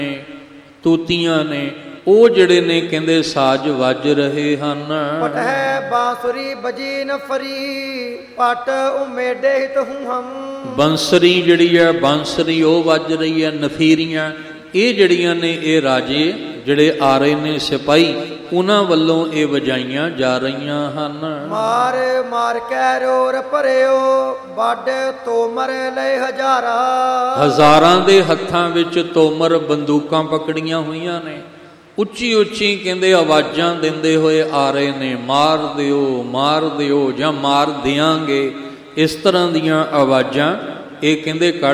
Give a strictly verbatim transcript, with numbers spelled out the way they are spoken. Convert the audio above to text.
ਤੂਤੀਆਂ ਨੇ, ਉਹ ਜਿਹੜੇ ਨੇ ਕਹਿੰਦੇ ਸਾਜ਼ ਵੱਜ ਰਹੇ ਹਨ। ਪਟਹਿ ਬਾਂਸੁਰੀ ਬਜੀ ਨ ਫਰੀ, ਪਟ ਉਮੇਡੇ ਹਿਤ ਹੂੰ ਹਮ। ਬੰਸਰੀ ਜਿਹੜੀ ਹੈ, ਬਾਂਸਰੀ ਉਹ ਵੱਜ ਰਹੀ ਹੈ। ਨਫੀਰੀਆਂ ਇਹ ਜਿਹੜੀਆਂ ਨੇ ਇਹ ਰਾਜੇ ਜਿਹੜੇ ਆ ਰਹੇ ਨੇ ਸਿਪਾਹੀ, ਉਹਨਾਂ ਵੱਲੋਂ ਇਹ ਵਜਾਈਆਂ ਜਾ ਰਹੀਆਂ ਹਨ। ਮਾਰ ਮਾਰ ਕੈ ਰੋਰ ਭਰਿਓ, ਵੱਡ ਤੋਮਰ ਲੈ ਹਜ਼ਾਰਾ। ਹਜ਼ਾਰਾਂ ਦੇ ਹੱਥਾਂ ਵਿੱਚ ਤੋਮਰ ਬੰਦੂਕਾਂ ਪਕੜੀਆਂ ਹੋਈਆਂ ਨੇ। ਉੱਚੀ ਉੱਚੀ ਕਹਿੰਦੇ ਆਵਾਜ਼ਾਂ ਦਿੰਦੇ ਹੋਏ ਆ ਰਹੇ ਨੇ, ਮਾਰ ਦਿਓ ਮਾਰ ਦਿਓ ਜਾਂ ਮਾਰ ਦਿਆਂਗੇ, ਇਸ ਤਰ੍ਹਾਂ ਦੀਆਂ ਆਵਾਜ਼ਾਂ ਇਹ ਕਹਿੰਦੇ ਕੱਢ